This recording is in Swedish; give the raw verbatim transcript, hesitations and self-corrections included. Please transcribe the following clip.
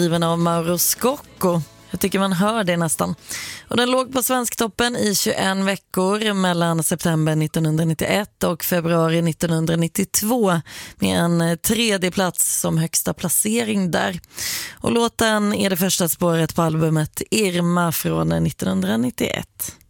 Skriven av Mauro Scocco. Jag tycker man hör det nästan. Och den låg på Svensktoppen i tjugoen veckor mellan september nittonhundranittioett och februari nittonhundranittiotvå med en tredje plats som högsta placering där. Och låten är det första spåret på albumet Irma från nittonhundranittioett.